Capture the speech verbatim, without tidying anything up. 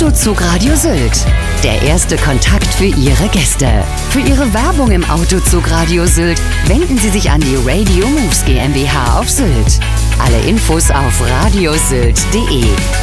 Autozug Radio Sylt. Der erste Kontakt für Ihre Gäste. Für Ihre Werbung im Autozug Radio Sylt wenden Sie sich an die Radio Moves GmbH auf Sylt. Alle Infos auf radiosylt punkt de.